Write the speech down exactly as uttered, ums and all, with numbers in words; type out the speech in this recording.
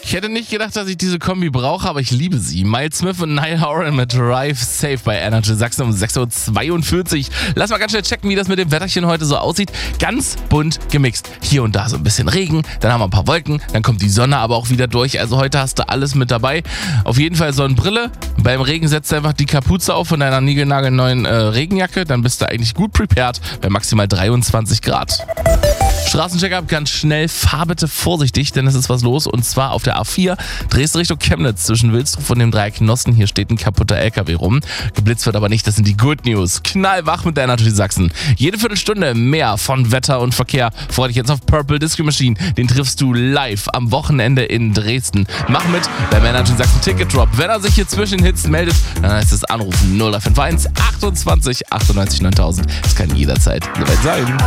Ich hätte nicht gedacht, dass ich diese Kombi brauche, aber ich liebe sie. Miles Smith und Niall Horan mit Drive Safe bei Energy Sachsen um sechs Uhr zweiundvierzig. Lass mal ganz schnell checken, wie das mit dem Wetterchen heute so aussieht. Ganz bunt gemixt. Hier und da so ein bisschen Regen, dann haben wir ein paar Wolken, dann kommt die Sonne aber auch wieder durch. Also heute hast du alles mit dabei. Auf jeden Fall Sonnenbrille. Beim Regen setzt du einfach die Kapuze auf von deiner niegelnagelneuen äh, Regenjacke. Dann bist du eigentlich gut prepared bei maximal dreiundzwanzig Grad. Straßencheck-up, ganz schnell, fahr bitte vorsichtig, denn es ist was los und zwar auf der A vier, drehst du Richtung Chemnitz zwischen Wilsdruff und dem Dreieck Nossen, hier steht ein kaputter L K W rum, geblitzt wird aber nicht, das sind die Good News, knallwach mit der Energy Sachsen, jede Viertelstunde mehr von Wetter und Verkehr, freu dich jetzt auf Purple Disco Machine, den triffst du live am Wochenende in Dresden, mach mit beim Energy Sachsen Ticket Drop, wenn er sich hier zwischen den Hits meldet, dann heißt es anrufen null fünf eins achtundzwanzig achtundneunzig neuntausend, es kann jederzeit soweit sein.